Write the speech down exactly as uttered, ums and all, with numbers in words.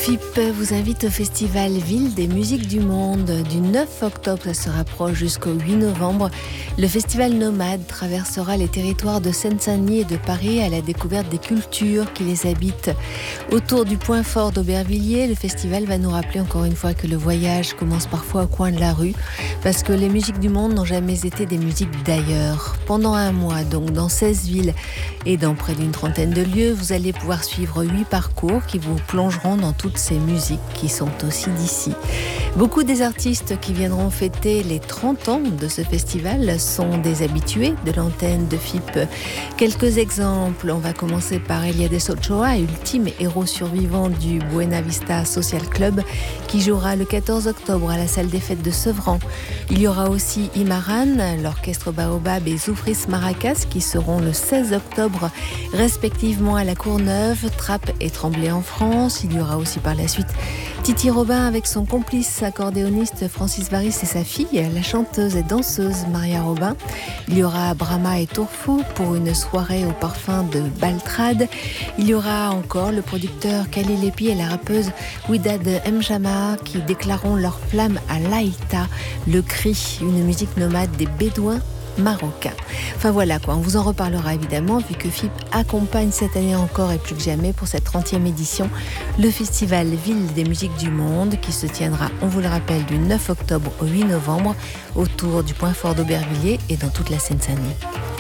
F I P vous invite au festival Ville des musiques du monde. Du neuf octobre, ça se rapproche jusqu'au huit novembre. Le festival Nomade traversera les territoires de Seine-Saint-Denis et de Paris à la découverte des cultures qui les habitent. Autour du point fort d'Aubervilliers, le festival va nous rappeler encore une fois que le voyage commence parfois au coin de la rue, parce que les musiques du monde n'ont jamais été des musiques d'ailleurs. Pendant un mois, donc dans seize villes et dans près d'une trentaine de lieux, vous allez pouvoir suivre huit parcours qui vous plongeront dans toutes ces musiques qui sont aussi d'ici. Beaucoup des artistes qui viendront fêter les trente ans de ce festival sont des habitués de l'antenne de F I P. Quelques exemples, on va commencer par Eliades Ochoa, ultime héros survivant du Buena Vista Social Club, qui jouera le quatorze octobre à la salle des fêtes de Sevran. Il y aura aussi Imaran, l'orchestre Baobab et Zoufris Maracas qui seront le seize octobre respectivement à la Courneuve, Trappes et Tremblay en France. Il y aura aussi par la suite Titi Robin avec son complice accordéoniste Francis Varis et sa fille, la chanteuse et danseuse Maria Robin. Il y aura Brahma et Tourfou pour une soirée au parfum de Baltrade. Il y aura encore le producteur Khalil Epi et la rappeuse Widad Mjama qui déclareront leur flamme à l'Aïta, le cri, une musique nomade des Bédouins marocain. Enfin voilà quoi, on vous en reparlera évidemment vu que F I P accompagne cette année encore et plus que jamais pour cette trentième édition le festival Ville des musiques du monde qui se tiendra, on vous le rappelle, du neuf octobre au huit novembre autour du point fort d'Aubervilliers et dans toute la Seine-Saint-Denis.